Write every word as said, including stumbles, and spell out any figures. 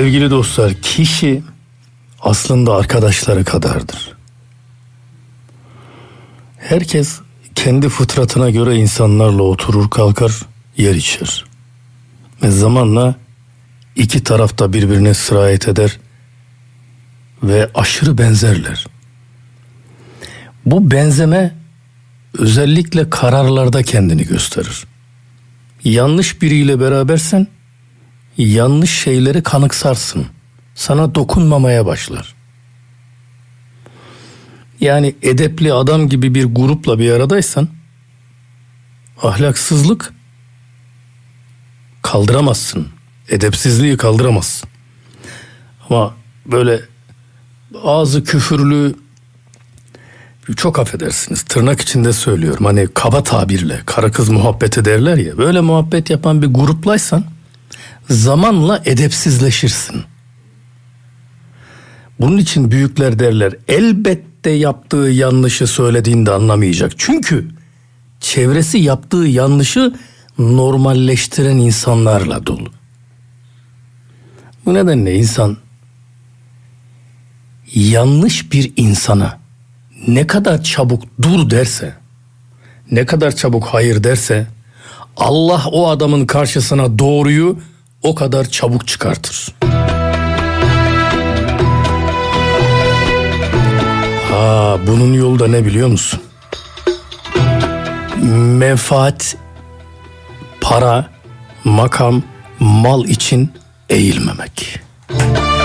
Sevgili dostlar, kişi aslında arkadaşları kadardır. Herkes kendi fıtratına göre insanlarla oturur kalkar, yer içer. Ve zamanla iki taraf da birbirine sirayet eder ve aşırı benzerler. Bu benzeme özellikle kararlarda kendini gösterir. Yanlış biriyle berabersen yanlış şeyleri kanıksarsın. Sana dokunmamaya başlar. Yani edepli adam gibi bir grupla bir aradaysan ahlaksızlık kaldıramazsın. Edepsizliği kaldıramazsın. Ama böyle ağzı küfürlü, çok affedersiniz tırnak içinde söylüyorum, hani kaba tabirle karı kız muhabbeti derler ya, böyle muhabbet yapan bir gruplaysan zamanla edepsizleşirsin. Bunun için büyükler derler, elbette yaptığı yanlışı söylediğinde anlamayacak. Çünkü çevresi yaptığı yanlışı normalleştiren insanlarla dolu. Bu nedenle insan yanlış bir insana ne kadar çabuk dur derse, ne kadar çabuk hayır derse, Allah o adamın karşısına doğruyu o kadar çabuk çıkartır. Ha, bunun yolu da ne biliyor musun? Menfaat, para, makam, mal için eğilmemek.